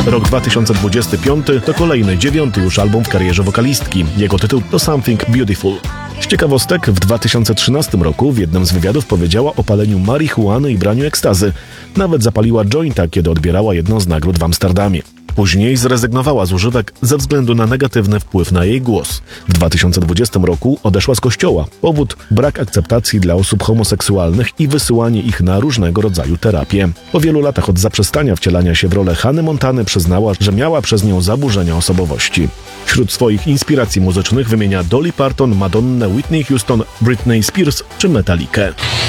Rok 2025 to kolejny, 9. już album w karierze wokalistki. Jego tytuł to Something Beautiful. Z ciekawostek, w 2013 roku w jednym z wywiadów powiedziała o paleniu marihuany i braniu ekstazy. Nawet zapaliła jointa, kiedy odbierała jedną z nagród w Amsterdamie. Później zrezygnowała z używek ze względu na negatywny wpływ na jej głos. W 2020 roku odeszła z kościoła. Powód: brak akceptacji dla osób homoseksualnych i wysyłanie ich na różnego rodzaju terapie. Po wielu latach od zaprzestania wcielania się w rolę Hany Montany przyznała, że miała przez nią zaburzenia osobowości. Wśród swoich inspiracji muzycznych wymienia Dolly Parton, Madonnę, Whitney Houston, Britney Spears czy Metallicę.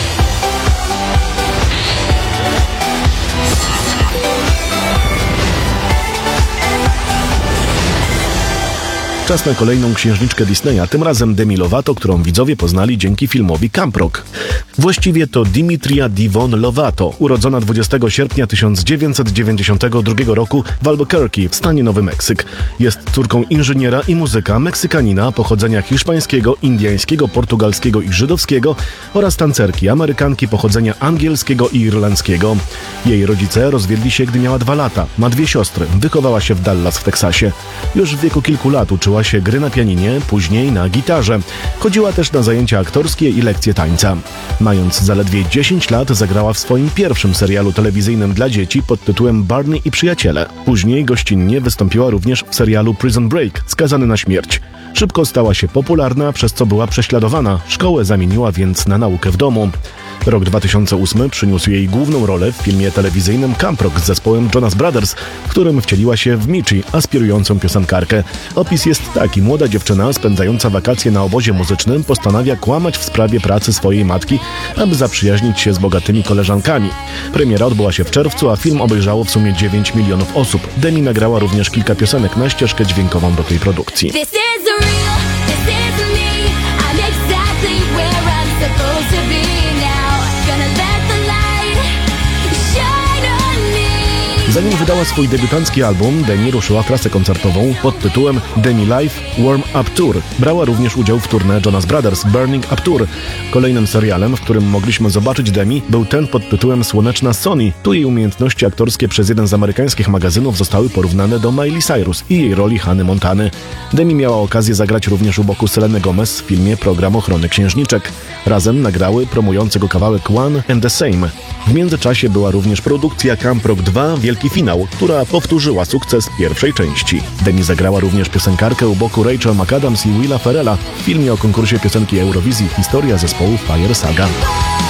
Czas na kolejną księżniczkę Disneya, tym razem Demi Lovato, którą widzowie poznali dzięki filmowi Camp Rock. Właściwie to Dimitria Divon Lovato, urodzona 20 sierpnia 1992 roku w Albuquerque w stanie Nowy Meksyk. Jest córką inżyniera i muzyka, Meksykanina pochodzenia hiszpańskiego, indyjskiego, portugalskiego i żydowskiego oraz tancerki, Amerykanki pochodzenia angielskiego i irlandzkiego. Jej rodzice rozwiedli się, gdy miała 2 lata. Ma 2 siostry. Wychowała się w Dallas w Teksasie. Już w wieku kilku lat uczyła się gry na pianinie, później na gitarze. Chodziła też na zajęcia aktorskie i lekcje tańca. Mając zaledwie 10 lat, zagrała w swoim pierwszym serialu telewizyjnym dla dzieci pod tytułem Barney i przyjaciele. Później gościnnie wystąpiła również w serialu Prison Break, Skazany na śmierć. Szybko stała się popularna, przez co była prześladowana. Szkołę zamieniła więc na naukę w domu. Rok 2008 przyniósł jej główną rolę w filmie telewizyjnym Camp Rock z zespołem Jonas Brothers, w którym wcieliła się w Michi, aspirującą piosenkarkę. Opis jest taki: młoda dziewczyna spędzająca wakacje na obozie muzycznym postanawia kłamać w sprawie pracy swojej matki, aby zaprzyjaźnić się z bogatymi koleżankami. Premiera odbyła się w czerwcu, a film obejrzało w sumie 9 milionów osób. Demi nagrała również kilka piosenek na ścieżkę dźwiękową do tej produkcji. Zanim wydała swój debiutancki album, Demi ruszyła w trasę koncertową pod tytułem Demi Live Warm Up Tour. Brała również udział w tournée Jonas Brothers Burning Up Tour. Kolejnym serialem, w którym mogliśmy zobaczyć Demi, był ten pod tytułem Słoneczna Sonny. Tu jej umiejętności aktorskie przez jeden z amerykańskich magazynów zostały porównane do Miley Cyrus i jej roli Hany Montany. Demi miała okazję zagrać również u boku Seleny Gomez w filmie Program Ochrony Księżniczek. Razem nagrały promujący go kawałek One and the Same. W międzyczasie była również produkcja Camp Rock 2 Wielki Finał, która powtórzyła sukces pierwszej części. Demi zagrała również piosenkarkę u boku Rachel McAdams i Willa Ferrella w filmie o konkursie piosenki Eurowizji Historia zespołu Fire Saga.